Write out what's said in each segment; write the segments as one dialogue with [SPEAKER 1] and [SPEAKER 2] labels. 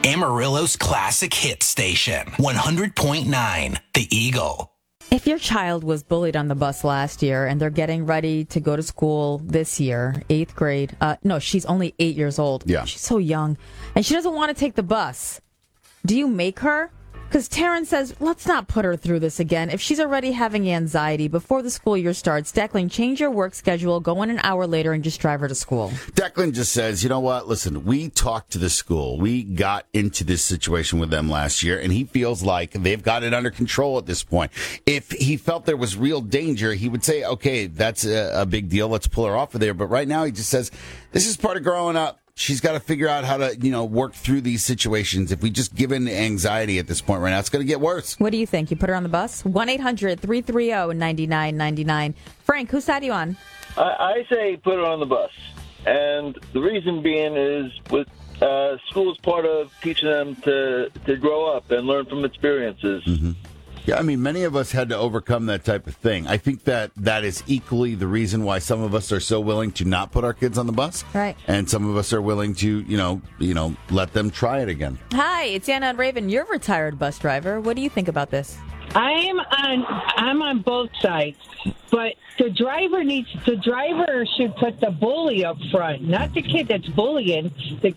[SPEAKER 1] Amarillo's classic hit station, 100.9 The Eagle.
[SPEAKER 2] If your child was bullied on the bus last year and they're getting ready to go to school this year, 8th grade, no, she's only 8 years old.
[SPEAKER 3] Yeah.
[SPEAKER 2] She's so young. And she doesn't want to take the bus. Do you make her? Because Taryn says, let's not put her through this again. If she's already having anxiety before the school year starts, Declan, change your work schedule, go in an hour later, and just drive her to school.
[SPEAKER 3] Declan just says, you know what? Listen, we talked to the school. We got into this situation with them last year, and he feels like they've got it under control at this point. If he felt there was real danger, he would say, okay, that's a big deal. Let's pull her off of there. But right now, he just says, this is part of growing up. She's got to figure out how to, work through these situations. If we just give in anxiety at this point right now, it's going to get worse.
[SPEAKER 2] What do you think? You put her on the bus? 1-800-330-9999. Frank, whose side are you on?
[SPEAKER 4] I say put her on the bus. And the reason being is with school's part of teaching them to grow up and learn from experiences.
[SPEAKER 3] Mm-hmm. Yeah, I mean, many of us had to overcome that type of thing. I think that is equally the reason why some of us are so willing to not put our kids on the bus.
[SPEAKER 2] Right.
[SPEAKER 3] And some of us are willing to, let them try it again.
[SPEAKER 2] Hi, it's Anna and Raven. You're a retired bus driver. What do you think about this?
[SPEAKER 5] I'm on both sides, but the driver should put the bully up front, not the kid that's bullying.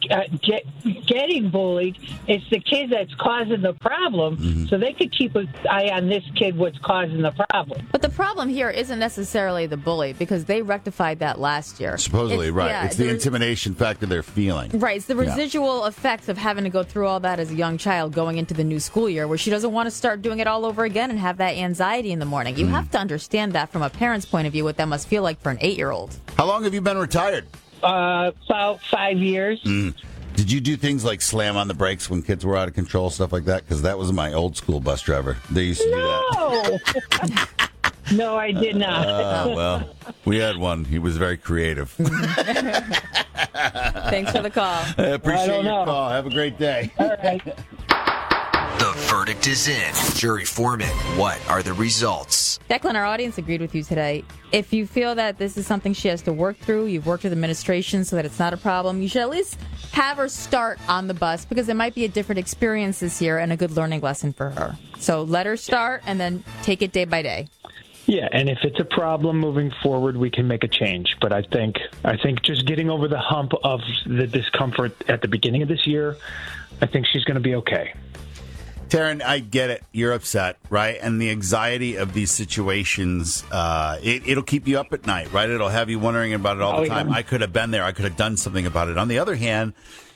[SPEAKER 5] Getting bullied, it's the kid that's causing the problem. Mm-hmm. So they could keep an eye on this kid, what's causing the problem.
[SPEAKER 2] But the problem here isn't necessarily the bully, because they rectified that last year.
[SPEAKER 3] Supposedly, right? Yeah, it's the intimidation factor they're feeling.
[SPEAKER 2] Right. It's the residual effects of having to go through all that as a young child going into the new school year, where she doesn't want to start doing it all over again and have that anxiety in the morning. You have to understand that from a parent's point of view, what that must feel like for an 8-year-old.
[SPEAKER 3] How long have you been retired?
[SPEAKER 5] About 5 years.
[SPEAKER 3] Did you do things like slam on the brakes when kids were out of control, stuff like that? Because that was my old school bus driver. They used to do that.
[SPEAKER 5] No, I did not.
[SPEAKER 3] Well, we had one. He was very creative.
[SPEAKER 2] Thanks for the call.
[SPEAKER 3] I appreciate your call. Have a great day.
[SPEAKER 5] All right.
[SPEAKER 1] The verdict is in. Jury foreman, what are the results?
[SPEAKER 2] Declan, our audience agreed with you today. If you feel that this is something she has to work through, you've worked with administration so that it's not a problem, you should at least have her start on the bus, because it might be a different experience this year and a good learning lesson for her. So let her start and then take it day by day.
[SPEAKER 6] Yeah, and if it's a problem moving forward, we can make a change. But I think just getting over the hump of the discomfort at the beginning of this year, I think she's going to be okay.
[SPEAKER 3] Taryn, I get it. You're upset, right? And the anxiety of these situations, it'll keep you up at night, right? It'll have you wondering about it all the time. Yeah. I could have been there. I could have done something about it. On the other hand,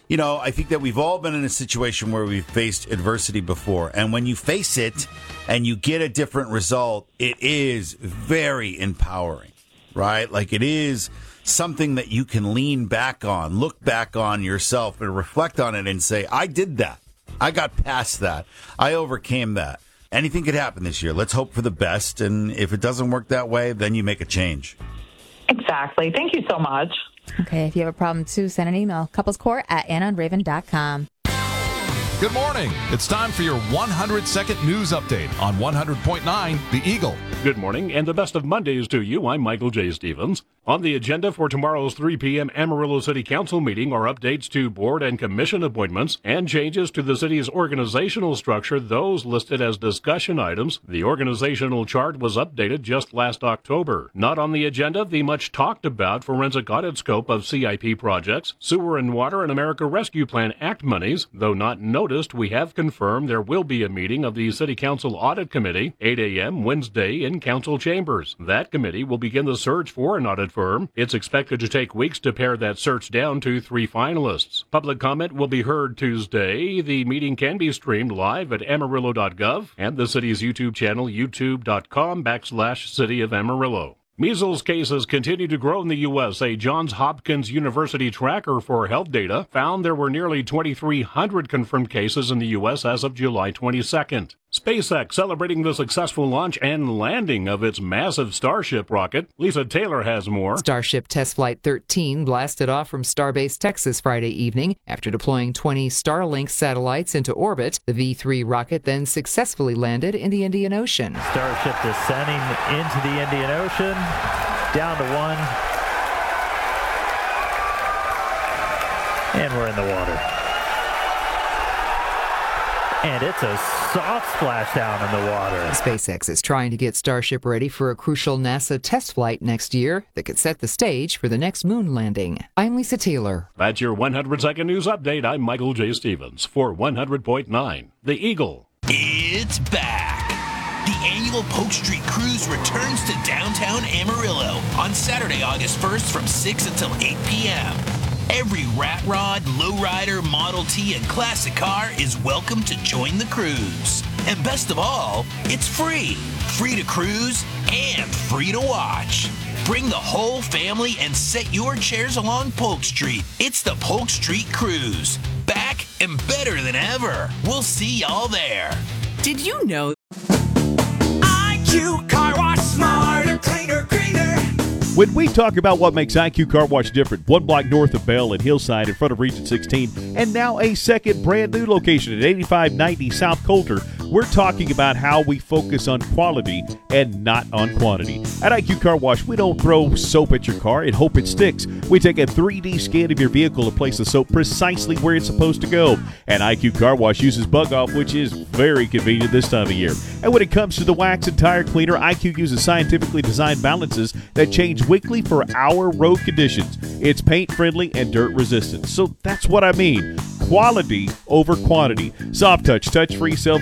[SPEAKER 3] I think that we've all been in a situation where we've faced adversity before. And when you face it and you get a different result, it is very empowering, right? Like, it is something that you can lean back on, look back on yourself and reflect on it and say, I did that. I got past that. I overcame that. Anything could happen this year. Let's hope for the best. And if it doesn't work that way, then you make a change.
[SPEAKER 7] Exactly. Thank you so much.
[SPEAKER 2] Okay, if you have a problem, too, send an email. couplescourt@AnnaandRaven.com.
[SPEAKER 8] Good morning. It's time for your 100-second news update on 100.9 The Eagle.
[SPEAKER 9] Good morning, and the best of Mondays to you. I'm Michael J. Stevens. On the agenda for tomorrow's 3 p.m. Amarillo City Council meeting are updates to board and commission appointments and changes to the city's organizational structure, those listed as discussion items. The organizational chart was updated just last October. Not on the agenda, the much-talked-about forensic audit scope of CIP projects, Sewer and Water and America Rescue Plan Act monies. Though not noticed, we have confirmed there will be a meeting of the City Council Audit Committee, 8 a.m. Wednesday in Council Chambers. That committee will begin the search for an audit firm. It's expected to take weeks to pare that search down to 3 finalists. Public comment will be heard Tuesday. The meeting can be streamed live at amarillo.gov and the city's YouTube channel, youtube.com/City of Amarillo. Measles cases continue to grow in the U.S. A Johns Hopkins University tracker for health data found there were nearly 2,300 confirmed cases in the U.S. as of July 22nd. SpaceX celebrating the successful launch and landing of its massive Starship rocket. Lisa Taylor has more.
[SPEAKER 10] Starship Test Flight 13 blasted off from Starbase, Texas Friday evening. After deploying 20 Starlink satellites into orbit, the V3 rocket then successfully landed in the Indian Ocean.
[SPEAKER 11] Starship descending into the Indian Ocean, down to 1, and we're in the water. And it's a soft splashdown in the water.
[SPEAKER 10] SpaceX is trying to get Starship ready for a crucial NASA test flight next year that could set the stage for the next moon landing. I'm Lisa Taylor.
[SPEAKER 9] That's your 100-second news update. I'm Michael J. Stevens for 100.9 The Eagle.
[SPEAKER 12] It's back. The annual Polk Street Cruise returns to downtown Amarillo on Saturday, August 1st from 6 until 8 p.m. Every rat rod, lowrider, Model T, and classic car is welcome to join the cruise. And best of all, it's free. Free to cruise and free to watch. Bring the whole family and set your chairs along Polk Street. It's the Polk Street Cruise. Back and better than ever. We'll see y'all there.
[SPEAKER 13] Did you know IQ Car Wash, smarter, cleaner, greener?
[SPEAKER 14] When we talk about what makes IQ Car Wash different, one block north of Bell and Hillside in front of Region 16, and now a second brand new location at 8590 South Coulter, we're talking about how we focus on quality and not on quantity. At IQ Car Wash, we don't throw soap at your car and hope it sticks. We take a 3D scan of your vehicle and place the soap precisely where it's supposed to go. And IQ Car Wash uses Bug Off, which is very convenient this time of year. And when it comes to the wax and tire cleaner, IQ uses scientifically designed balances that change weekly for our road conditions. It's paint friendly and dirt resistant. So that's what I mean. Quality over quantity. Soft touch, touch-free, self